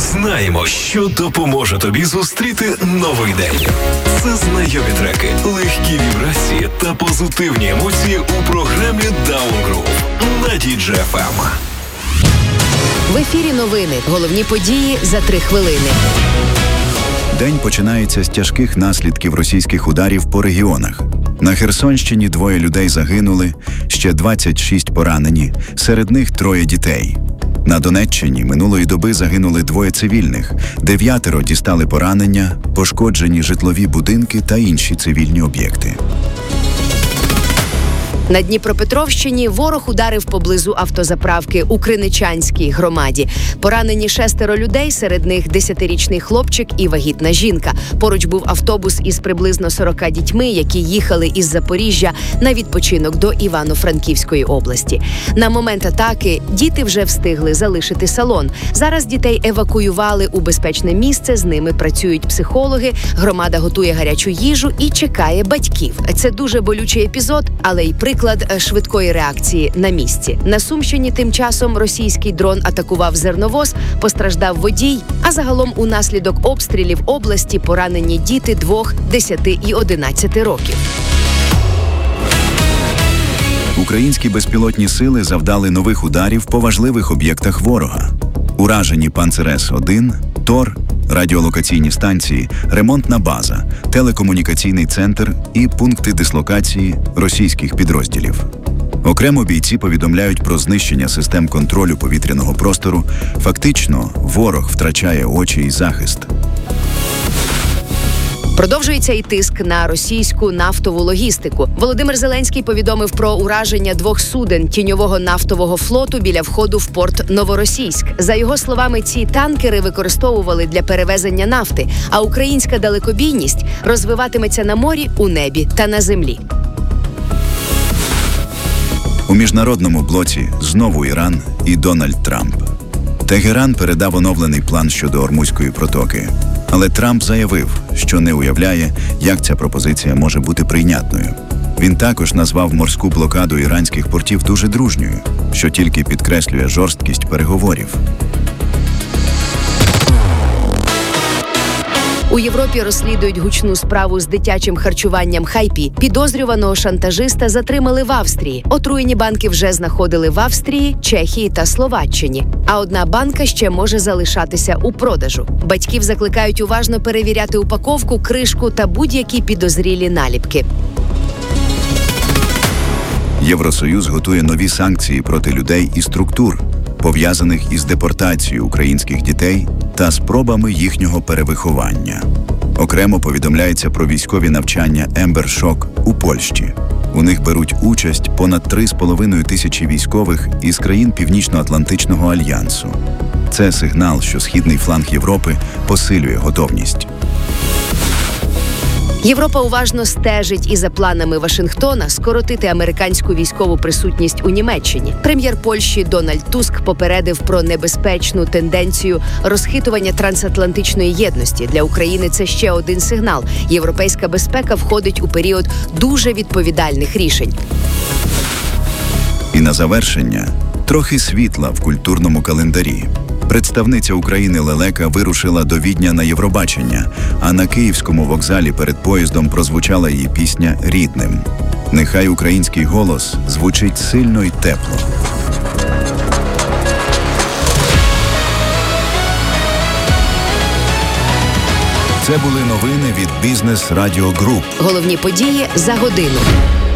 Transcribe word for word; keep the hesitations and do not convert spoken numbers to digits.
Знаємо, що допоможе тобі зустріти новий день. Це знайомі треки, легкі вібрації та позитивні емоції у програмі Down Groove на ді джей еф ем. В ефірі новини. Головні події за три хвилини. День починається з тяжких наслідків російських ударів по регіонах. На Херсонщині двоє людей загинули, ще двадцять шість поранені, серед них троє дітей. На Донеччині минулої доби загинули двоє цивільних, дев'ятеро дістали поранення, пошкоджені житлові будинки та інші цивільні об'єкти. На Дніпропетровщині ворог ударив поблизу автозаправки у Криничанській громаді. Поранені шестеро людей, серед них десятирічний хлопчик і вагітна жінка. Поруч був автобус із приблизно сорока дітьми, які їхали із Запоріжжя на відпочинок до Івано-Франківської області. На момент атаки діти вже встигли залишити салон. Зараз дітей евакуювали у безпечне місце, з ними працюють психологи, громада готує гарячу їжу і чекає батьків. Це дуже болючий епізод, але й приклад швидкої реакції на місці. На Сумщині тим часом російський дрон атакував зерновоз, постраждав водій, а загалом унаслідок обстрілів області поранені діти двох, десяти і одинадцяти років. Українські безпілотні сили завдали нових ударів по важливих об'єктах ворога. Уражені Панцер-С один, ТОР, радіолокаційні станції, ремонтна база, телекомунікаційний центр і пункти дислокації російських підрозділів. Окремо бійці повідомляють про знищення систем контролю повітряного простору. Фактично, ворог втрачає очі і захист. Продовжується і тиск на російську нафтову логістику. Володимир Зеленський повідомив про ураження двох суден тіньового нафтового флоту біля входу в порт Новоросійськ. За його словами, ці танкери використовували для перевезення нафти, а українська далекобійність розвиватиметься на морі, у небі та на землі. У міжнародному блоці знову Іран і Дональд Трамп. Тегеран передав оновлений план щодо Ормузької протоки. Але Трамп заявив, що не уявляє, як ця пропозиція може бути прийнятною. Він також назвав морську блокаду іранських портів дуже дружньою, що тільки підкреслює жорсткість переговорів. У Європі розслідують гучну справу з дитячим харчуванням Хайпі. Підозрюваного шантажиста затримали в Австрії. Отруєні банки вже знаходили в Австрії, Чехії та Словаччині. А одна банка ще може залишатися у продажу. Батьків закликають уважно перевіряти упаковку, кришку та будь-які підозрілі наліпки. Євросоюз готує нові санкції проти людей і структур, пов'язаних із депортацією українських дітей та спробами їхнього перевиховання. Окремо повідомляється про військові навчання Ембер Шок у Польщі. У них беруть участь понад три з половиною тисячі військових із країн Північно-Атлантичного альянсу. Це сигнал, що східний фланг Європи посилює готовність. Європа уважно стежить і за планами Вашингтона скоротити американську військову присутність у Німеччині. Прем'єр Польщі Дональд Туск попередив про небезпечну тенденцію розхитування трансатлантичної єдності. Для України це ще один сигнал. Європейська безпека входить у період дуже відповідальних рішень. І на завершення – трохи світла в культурному календарі. Представниця України Лелека вирушила до Відня на Євробачення, а на Київському вокзалі перед поїздом прозвучала її пісня «Рідним». Нехай український голос звучить сильно й тепло. Це були новини від Бізнес Радіо Груп. Головні події за годину.